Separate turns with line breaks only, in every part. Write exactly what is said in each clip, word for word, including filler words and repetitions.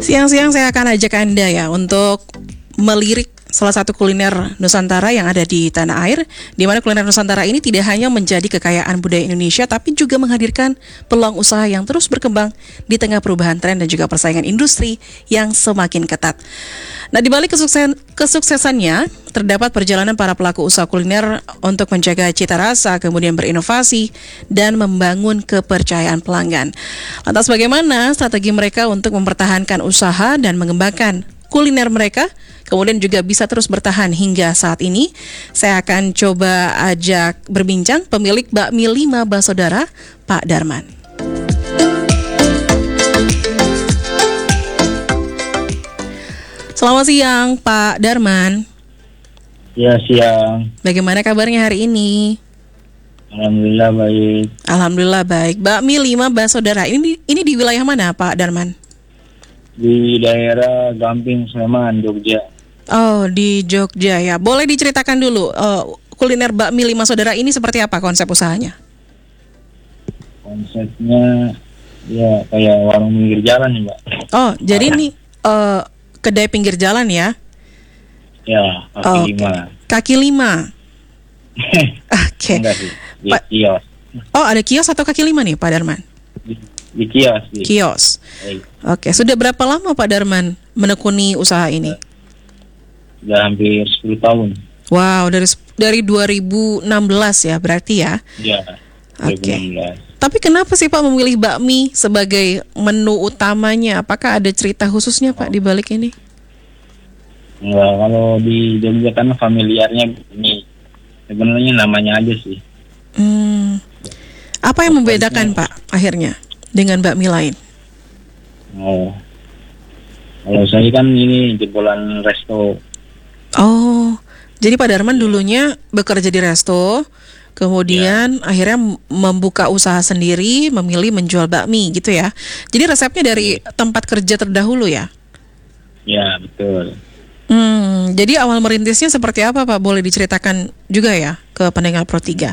Siang-siang saya akan ajak Anda ya untuk melirik salah satu kuliner Nusantara yang ada di tanah air, di mana kuliner Nusantara ini tidak hanya menjadi kekayaan budaya Indonesia, tapi juga menghadirkan peluang usaha yang terus berkembang di tengah perubahan tren dan juga persaingan industri yang semakin ketat. Nah, di balik kesuksesan, kesuksesannya, terdapat perjalanan para pelaku usaha kuliner untuk menjaga cita rasa, kemudian berinovasi, dan membangun kepercayaan pelanggan. Lantas bagaimana strategi mereka untuk mempertahankan usaha dan mengembangkan kuliner mereka, kemudian juga bisa terus bertahan hingga saat ini? Saya akan coba ajak berbincang pemilik Bakmi Lima Basodara, Pak Darman. Selamat siang, Pak Darman.
Ya, siang.
Bagaimana kabarnya hari ini?
Alhamdulillah baik.
Alhamdulillah baik. Bakmi Lima Basodara ini ini di wilayah mana, Pak Darman?
Di daerah Gamping, Sleman, Jogja.
Oh, di Jogja ya. Boleh diceritakan dulu uh, kuliner Bakmi Lima Saudara ini seperti apa konsep usahanya?
Konsepnya ya kayak warung pinggir jalan nih, Mbak.
Oh, jadi ini uh, kedai pinggir jalan ya?
Ya, kaki
Oh,
lima.
Kaki lima. Oke.
Enggak sih, di
Pa-
kios.
Oh, ada kios atau kaki lima nih, Pak Darman?
Di, di kios. Di.
Kios.
Baik.
Oke, sudah berapa lama Pak Darman menekuni usaha ini?
Sudah hampir sepuluh tahun.
Wow, dari dari dua ribu enam belas ya berarti ya?
Ya,
Oke.
dua ribu enam belas.
Tapi kenapa sih Pak memilih bakmi sebagai menu utamanya? Apakah ada cerita khususnya Pak di balik ini?
Enggak, kalau di Jogja kan familiarnya ini sebenarnya namanya aja sih.
Hmm. Apa yang membedakan Pak akhirnya dengan bakmi lain?
Oh, kalau saya kan ini jebolan resto.
Oh, jadi Pak Darman dulunya bekerja di resto, kemudian ya. akhirnya membuka usaha sendiri, memilih menjual bakmi gitu ya. Jadi resepnya dari ya. tempat kerja terdahulu ya?
Ya, betul.
Hmm, jadi awal merintisnya seperti apa Pak? Boleh diceritakan juga ya ke pendengar Pro tiga?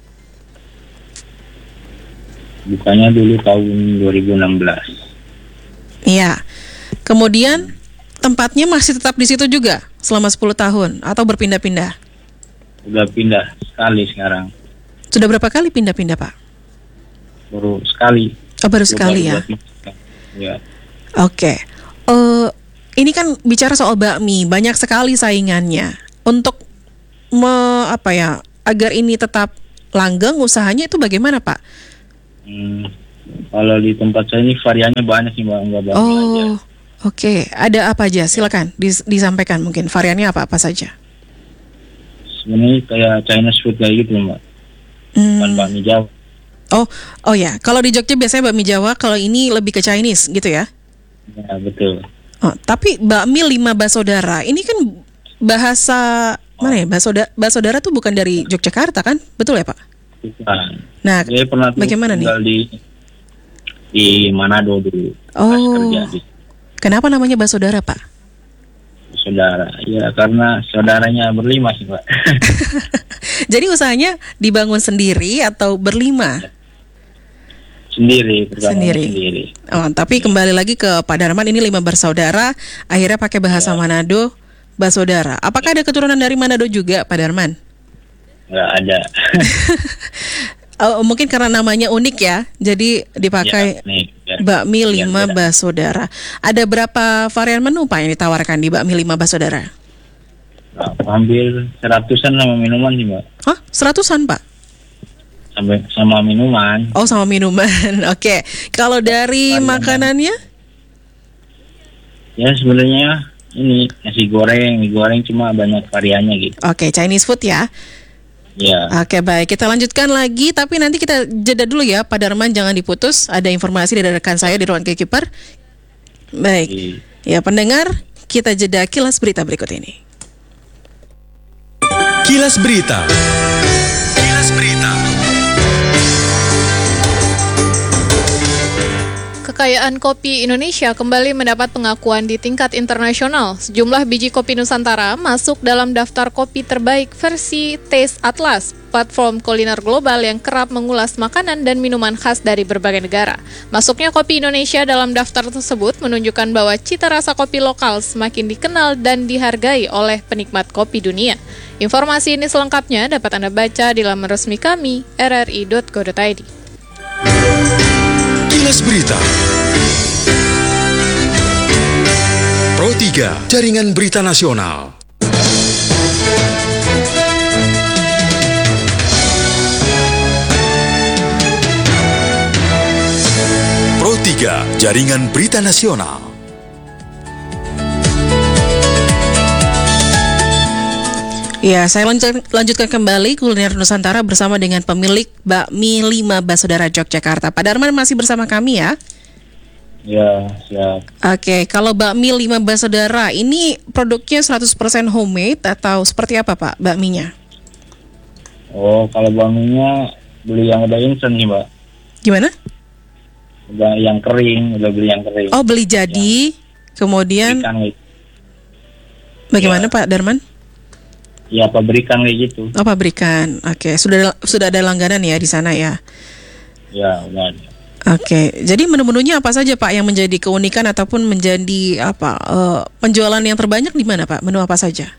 Bukanya dulu tahun dua ribu enam belas.
Iya. Kemudian tempatnya masih tetap di situ juga selama sepuluh tahun atau berpindah-pindah?
Udah pindah sekali sekarang.
Sudah berapa kali pindah-pindah Pak?
Baru sekali.
Oh, baru sekali ya?
Ya.
Oke. Uh, ini kan bicara soal bakmi, banyak sekali saingannya. Untuk me, apa ya, agar ini tetap langgeng usahanya itu bagaimana Pak?
Hmm, kalau di tempat saya ini variannya banyak sih Mbak, enggak bakmi
oh,
aja.
Oke. Okay. Ada apa aja? Silakan dis- disampaikan mungkin variannya apa-apa saja.
Sebenarnya kayak Chinese food kayak gitu Mbak.
Hmm.
Bukan bakmi Jawa.
Oh, oh ya. Kalau di Jogja biasanya bakmi Jawa, kalau ini lebih ke Chinese gitu ya?
Ya, betul.
Oh, tapi bakmi Lima Basodara ini kan bahasa oh. mana ya? Basodara, Basodara tuh bukan dari Yogyakarta kan? Betul ya Pak?
Bukan.
Nah,
Saya pernah
bagaimana nih?
Di di Manado dulu.
Oh.
Di.
Kenapa namanya Basodara Pak?
Saudara, ya karena saudaranya berlima sih Pak.
Jadi usahanya dibangun sendiri atau berlima?
Sendiri,
sendiri.
sendiri.
Oh, tapi kembali lagi ke Pak Darman, ini lima bersaudara, akhirnya pakai bahasa ya. Manado, Basodara. Apakah ada keturunan dari Manado juga, Pak Darman?
Nggak ada.
Oh, mungkin karena namanya unik ya, jadi dipakai ya, ya. Bakmi Lima ya, Basodara. Ada berapa varian menu Pak yang ditawarkan di Bakmi Lima Basodara?
Nah, hampir seratusan sama minuman sih Mbak.
Hah? Seratusan Pak?
Sampai sama minuman.
Oh, sama minuman. Oke. Okay. Kalau dari varian makanannya?
Ya sebenarnya ini nasi goreng, mie goreng cuma banyak variannya gitu.
Oke, okay, Chinese food ya.
Ya.
Oke, baik. Kita lanjutkan lagi, tapi nanti kita jeda dulu ya, Pak Darman, jangan diputus. Ada informasi dari rekan saya di ruang Gatekeeper. Baik. Oke. Ya, pendengar, kita jeda kilas berita berikut ini.
Kilas Berita. Kilas Berita. Kekayaan kopi Indonesia kembali mendapat pengakuan di tingkat internasional. Sejumlah biji kopi Nusantara masuk dalam daftar kopi terbaik versi Taste Atlas, platform kuliner global yang kerap mengulas makanan dan minuman khas dari berbagai negara. Masuknya kopi Indonesia dalam daftar tersebut menunjukkan bahwa cita rasa kopi lokal semakin dikenal dan dihargai oleh penikmat kopi dunia. Informasi ini selengkapnya dapat Anda baca di laman resmi kami, r r i dot co dot i d.
Kilas Berita Pro tiga, Jaringan Berita Nasional. Pro tiga, Jaringan Berita Nasional.
Ya, saya lanjut, lanjutkan kembali kuliner Nusantara bersama dengan pemilik Bakmi Lima Basodara Yogyakarta. Pak Darman masih bersama kami ya?
Ya, siap.
Oke, kalau Bakmi Lima Basodara ini produknya seratus persen homemade atau seperti apa Pak bakminya?
Oh, kalau bakminya beli yang udah instan sih, Mbak.
Gimana?
Udah yang kering, udah beli yang kering.
Oh, beli jadi, kemudian
Pabrikan gitu.
bagaimana
Ya.
Pak Darman?
Ya, pabrikan kayak gitu.
Oh, pabrikan. Oke, sudah sudah ada langganan ya di sana ya?
Ya, udah ada.
Oke, jadi menu-menunya apa saja Pak yang menjadi keunikan ataupun menjadi apa eh, penjualan yang terbanyak di mana Pak? Menu apa saja?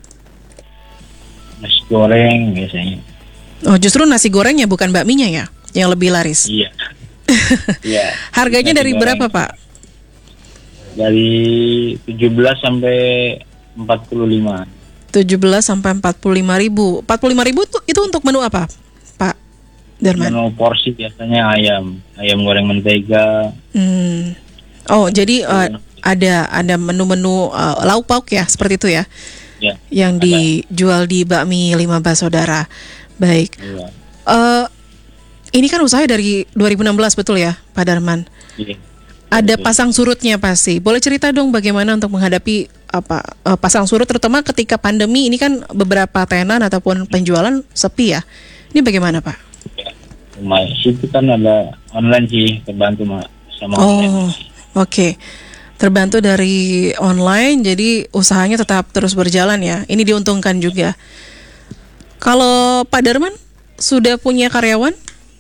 Nasi goreng biasanya.
Oh, justru nasi gorengnya bukan bakminya ya yang lebih laris.
Iya. Iya.
Harganya
Nasi
dari
goreng.
berapa Pak?
Dari tujuh belas sampai empat puluh lima.
tujuh belas sampai empat puluh lima ribu. empat puluh lima ribu itu, itu untuk menu apa Pak Darman?
Menu porsi biasanya ayam, ayam goreng mentega.
Hmm. Oh, jadi uh, ada ada menu-menu uh, lauk pauk ya seperti itu ya?
Ya.
Yang
ada.
dijual di Bakmi Lima Basodara. Baik.
Iya.
Eh, ini kan usaha dari dua ribu enam belas betul ya, Pak Darman?
Iya.
Ada
Betul.
pasang surutnya pasti. Boleh cerita dong bagaimana untuk menghadapi apa eh, pasang surut, terutama ketika pandemi ini kan beberapa tenan ataupun penjualan sepi ya. Ini bagaimana Pak?
Ya. Lumayan. Situ kan ada online sih, terbantu Mak, sama online.
Oh, oke. Terbantu dari online, jadi usahanya tetap terus berjalan ya. Ini diuntungkan juga. Kalau Pak Darman sudah punya karyawan?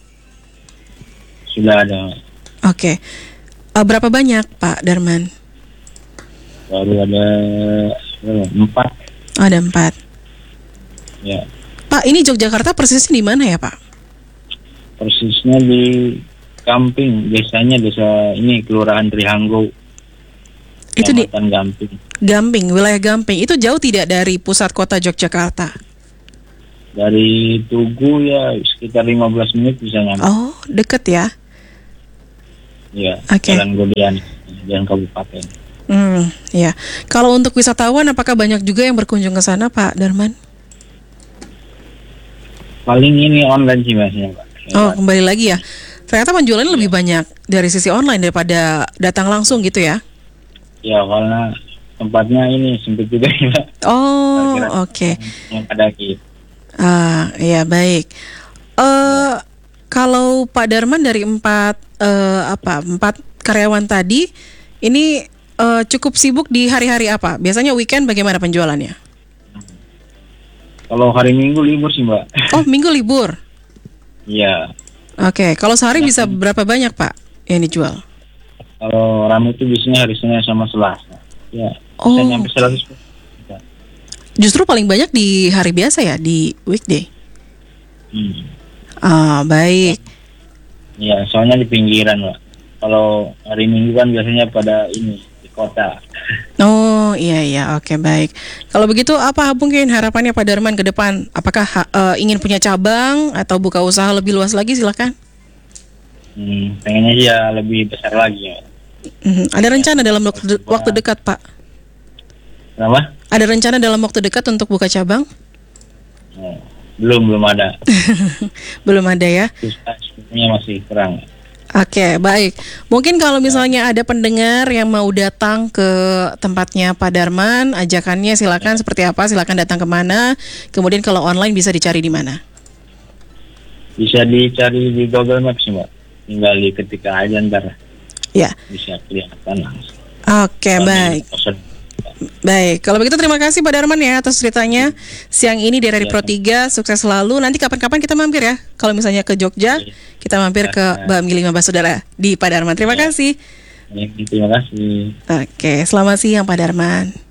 Sudah ada.
Oke. Eh, berapa banyak Pak Darman?
Baru ada berapa? empat.
Ada empat.
Ya.
Pak, ini Yogyakarta persisnya di mana ya Pak?
Persisnya di Gamping, desanya desa ini Kelurahan Trihanggo.
Itu di
Kecamatan Gamping.
Gamping, wilayah Gamping. Itu jauh tidak dari pusat kota Yogyakarta?
Dari Tugu ya sekitar lima belas menit bisa nyampe.
Oh, deket ya?
Ya,
Oke.
Jalan Godian, Jalan Kabupaten.
Hmm, ya. Kalau untuk wisatawan, apakah banyak juga yang berkunjung ke sana, Pak Darman?
Paling ini online sih masnya, Pak.
Oh, kembali lagi ya. Ternyata penjualannya lebih banyak dari sisi online daripada datang langsung gitu ya?
Ya, karena tempatnya ini sempit juga ya.
Oh,
Kira-kira
oke.
Yang ada gitu.
Ah, ya baik. Eh, kalau Pak Darman dari empat eh, apa empat karyawan tadi, ini eh, cukup sibuk di hari-hari apa? Biasanya weekend bagaimana penjualannya?
Kalau hari Minggu libur sih, Mbak.
Oh, minggu libur.
Iya.
Oke, kalau sehari bisa berapa banyak Pak yang dijual?
Kalau ramai itu biasanya hari Senin sama Selasa. Ya,
Oh.
bisa nyampe seratus. Ya.
Justru paling banyak di hari biasa ya, di weekday.
Hmm.
Ah, baik.
Ya, soalnya di pinggiran, Mbak. Kalau hari Minggu kan biasanya pada ini di kota.
Oh, iya iya, oke baik. Kalau begitu apa mungkin harapannya Pak Darman ke depan? Apakah ha- eh, ingin punya cabang atau buka usaha lebih luas lagi? Silakan.
Hmm, pengennya sih ya lebih besar lagi, Mbak.
Mhm. Ada rencana dalam waktu, de- waktu dekat, Pak?
Kenapa?
Ada rencana dalam waktu dekat untuk buka cabang?
Oh, belum belum ada.
Belum ada ya?
Susah, sebenarnya masih kurang.
Oke, baik. Mungkin kalau misalnya ada pendengar yang mau datang ke tempatnya Pak Darman, ajakannya silakan seperti apa? Silakan datang kemana? Kemudian kalau online bisa dicari di mana?
Bisa dicari di Google Maps, Mbak. Tinggal diketik aja ntar.
Ya.
bisa kelihatan langsung.
Oke, baik. Baik, kalau begitu terima kasih Pak Darman ya atas ceritanya siang ini dari Pro tiga, sukses selalu. Nanti kapan-kapan kita mampir ya. Kalau misalnya ke Jogja, kita mampir ke Bami lima belas Saudara di Pak Darman. Terima kasih.
Terima kasih.
Oke, selamat siang Pak Darman.